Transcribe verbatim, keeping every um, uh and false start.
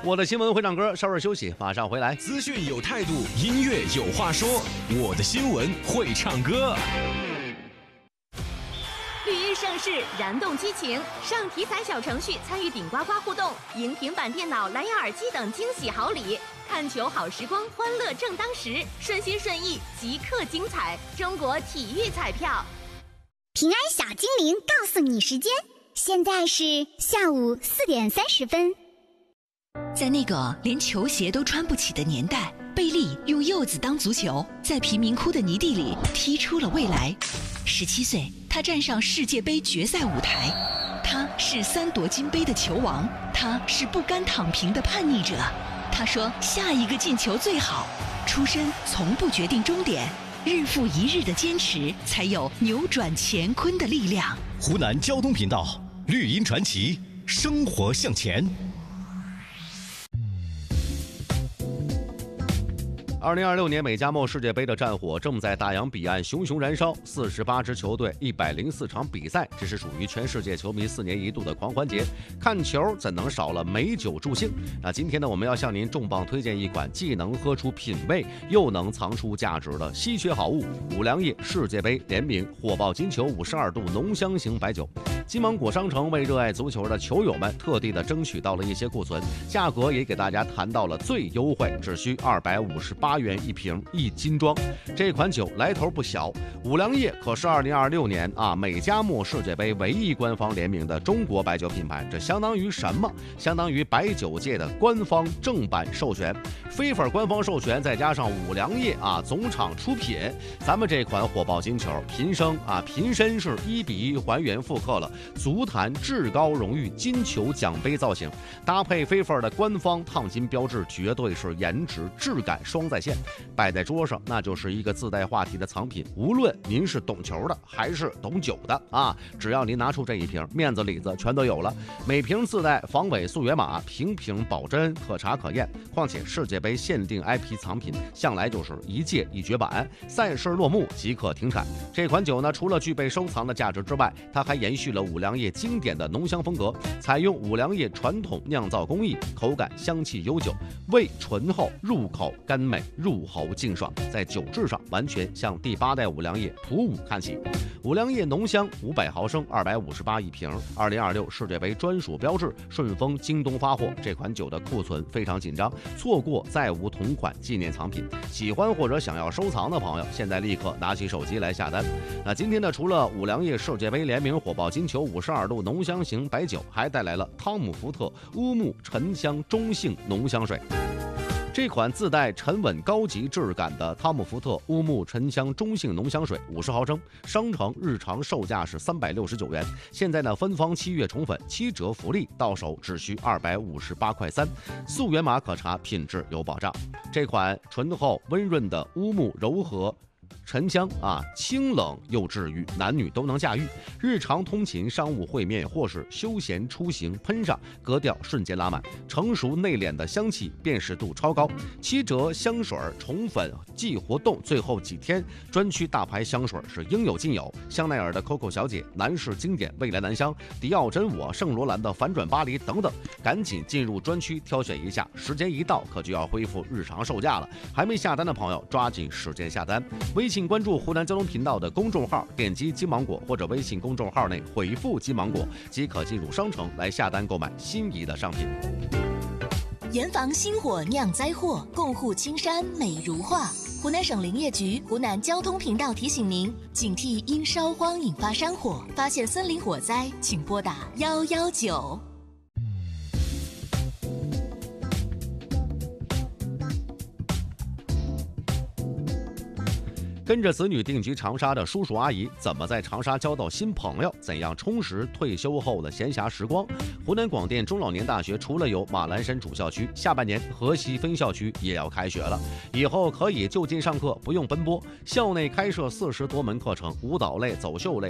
我的新闻会唱歌，稍事休息，马上回来。 资讯有态度，音乐有话说。我的新闻会唱歌。 绿茵盛世，燃动激情，上体彩小程序参与顶呱呱互动，赢平板电脑、蓝牙耳机等惊喜好礼。看球好时光，欢乐正当时，顺心顺意，即刻精彩。中国体育彩票。 平安小精灵告诉你时间，现在是下午四点三十分。 在那个连球鞋都穿不起的年代，贝利用柚子当足球，在贫民窟的泥地里踢出了未来。十七岁，他站上世界杯决赛舞台，他是三夺金杯的球王，他是不甘躺平的叛逆者。他说下一个进球最好，出身从不决定终点，日复一日的坚持才有扭转乾坤的力量。 湖南交通频道绿茵传奇，生活向前。 二零二六年美加墨世界杯的战火正在大洋彼岸熊熊燃烧，四十八支球队，一百零四场比赛，这是属于全世界球迷四年一度的狂欢节。看球怎能少了美酒助兴？那今天呢，我们要向您重磅推荐一款既能喝出品味，又能藏出价值的稀缺好物——五粮液世界杯联名火爆金球五十二度浓香型白酒。金芒果商城为热爱足球的球友们特地的争取到了一些库存，价格也给大家谈到了最优惠，只需二百五十八元一瓶一斤装。这款酒来头不小，五粮液可是二零二六年啊美加墨世界杯唯一官方联名的中国白酒品牌。这相当于什么？相当于白酒界的官方正版授权，非法官方授权再加上五粮液啊总厂出品，咱们这款火爆金球瓶身啊瓶身是一比一还原复刻了足坛至高荣誉金球奖杯造型，搭配非法的官方烫金标志，绝对是颜值质感双在线。摆在桌上那就是一个自带话题的藏品，无论您是懂球的还是懂酒的啊，只要您拿出这一瓶，面子里子全都有了。每瓶自带防伪溯源码，瓶瓶保真，可查可验。况且世界杯限定 I P 藏品向来就是一届一绝版，赛事落幕即可停产。这款酒呢，除了具备收藏的价值之外，它还延续了五粮液经典的浓香风格，采用五粮液传统酿造工艺，口感香气悠久，味醇厚，入口甘美，入喉净爽，在酒质上完全向第八代五粮液普五看齐。五粮液浓香五百毫升，二百五十八一瓶，二零二六世界杯专属标志，顺丰、京东发货。这款酒的库存非常紧张，错过再无同款纪念藏品。喜欢或者想要收藏的朋友，现在立刻拿起手机来下单。那今天呢，除了五粮液世界杯联名火爆金球五十二度浓香型白酒，还带来了汤姆福特乌木沉香中性浓香水。这款自带沉稳高级质感的汤姆福特乌木沉香中性浓香水五十毫升，商城日常售价是三百六十九元，现在呢分方七月宠粉七折福利，到手只需二百五十八块三，溯源码可查，品质有保障。这款醇厚温润的乌木柔和沉香啊，清冷又治愈，男女都能驾驭。日常通勤、商务会面或是休闲出行，喷上格调瞬间拉满，成熟内敛的香气辨识度超高。七折香水宠粉季活动最后几天，专区大牌香水是应有尽有，香奈儿的 Coco 小姐、男士经典未来男香、迪奥真我、圣罗兰的反转巴黎等等，赶紧进入专区挑选一下，时间一到可就要恢复日常售价了。还没下单的朋友，抓紧时间下单。微信关注湖南交通频道的公众号，点击金芒果或者微信公众号内回复金芒果，即可进入商城来下单购买心仪的商品。 严防星火酿灾祸，共护青山美如画。湖南省林业局、湖南交通频道提醒您，警惕因烧荒引发山火，发现森林火灾，请拨打一一九。 跟着子女定居长沙的叔叔阿姨，怎么在长沙交到新朋友？怎样充实退休后的闲暇时光？湖南广电中老年大学除了有马栏山主校区，下半年河西分校区也要开学了，以后可以就近上课，不用奔波。校内开设四十多门课程，舞蹈类、走秀类、